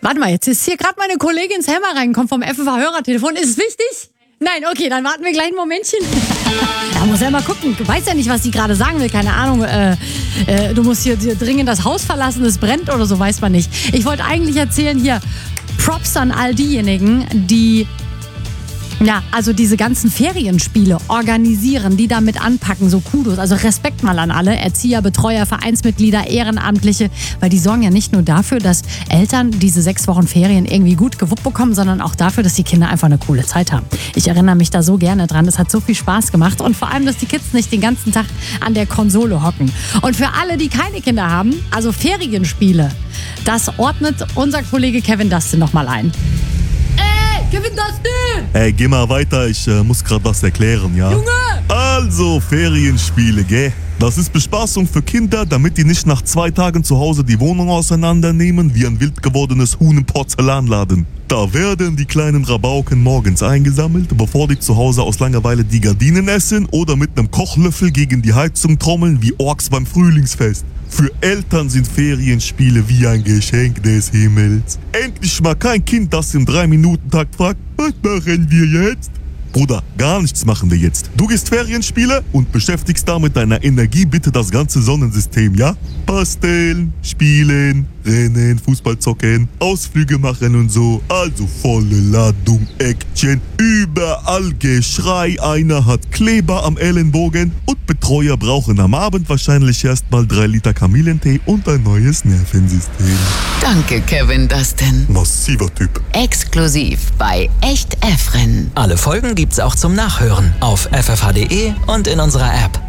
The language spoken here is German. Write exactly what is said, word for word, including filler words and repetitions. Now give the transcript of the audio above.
Warte mal, jetzt ist hier gerade meine Kollegin Selma reingekommen vom F F H-Hörertelefon. Ist es wichtig? Nein, okay, dann warten wir gleich ein Momentchen. Da muss ja mal gucken. Du weißt ja nicht, was sie gerade sagen will. Keine Ahnung. Äh, äh, du musst hier, hier dringend das Haus verlassen, es brennt oder so, weiß man nicht. Ich wollte eigentlich erzählen hier, Props an all diejenigen, die ja, also diese ganzen Ferienspiele organisieren, die damit anpacken, so Kudos. Also Respekt mal an alle, Erzieher, Betreuer, Vereinsmitglieder, Ehrenamtliche, weil die sorgen ja nicht nur dafür, dass Eltern diese sechs Wochen Ferien irgendwie gut gewuppt bekommen, sondern auch dafür, dass die Kinder einfach eine coole Zeit haben. Ich erinnere mich da so gerne dran, es hat so viel Spaß gemacht und vor allem, dass die Kids nicht den ganzen Tag an der Konsole hocken. Und für alle, die keine Kinder haben, also Ferienspiele, das ordnet unser Kollege Kevin Dustin nochmal ein. Kevin Dustin! Ey, geh mal weiter, ich äh, muss gerade was erklären, ja? Junge! Also, Ferienspiele, gell? Das ist Bespaßung für Kinder, damit die nicht nach zwei Tagen zu Hause die Wohnung auseinandernehmen wie ein wild gewordenes Huhn im Porzellanladen. Da werden die kleinen Rabauken morgens eingesammelt, bevor die zu Hause aus Langeweile die Gardinen essen oder mit einem Kochlöffel gegen die Heizung trommeln wie Orks beim Frühlingsfest. Für Eltern sind Ferienspiele wie ein Geschenk des Himmels. Endlich mal kein Kind, das im drei Minuten Takt fragt, was machen wir jetzt? Bruder, gar nichts machen wir jetzt. Du gehst Ferienspiele und beschäftigst da mit deiner Energie bitte das ganze Sonnensystem, ja? Basteln, spielen, rennen, Fußball zocken, Ausflüge machen und so. Also volle Ladung Action. Überall Geschrei, einer hat Kleber am Ellenbogen und Betreuer brauchen am Abend wahrscheinlich erstmal drei Liter Kamillentee und ein neues Nervensystem. Danke, Kevin Dustin. Massiver Typ. Exklusiv bei Echt Efren. Alle Folgen gibt's auch zum Nachhören auf f f h punkt d e und in unserer App.